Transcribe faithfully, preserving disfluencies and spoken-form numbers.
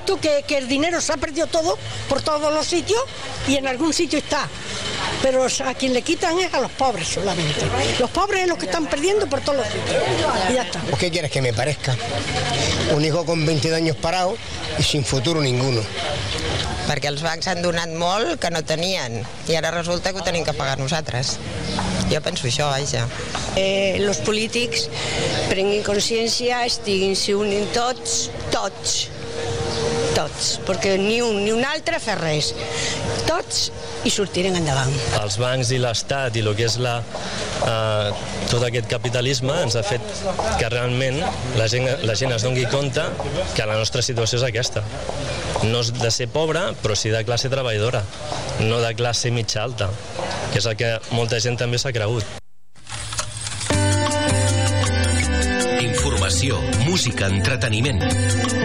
visto que, que el dinero se ha perdido todo por todos los sitios y en algún sitio está. Pero a quien le quitan es a los pobres solamente. Los pobres es los que están perdiendo por todos los sitios. Y ya está. ¿Qué quieres que me parezca? Un hijo con veintidós años parado i sin futuro ninguno. Perquè els bancs han donat molt que no tenien i ara resulta que ho tenim que pagar nosaltres. Jo penso això, vaja. Eh, los polítics prenguin consciència, estiguin-s'hi unint tots, tots, tots, perquè ni un ni un altre fa res. Tots i sortirem endavant. Els bancs i l'Estat i el que és la, eh, tot aquest capitalisme ens ha fet que realment la gent, la gent es doni compte que la nostra situació és aquesta. No és de ser pobre, però sí de classe treballadora, no de classe mitja alta, que és el que molta gent també s'ha cregut. Informació, música, entreteniment.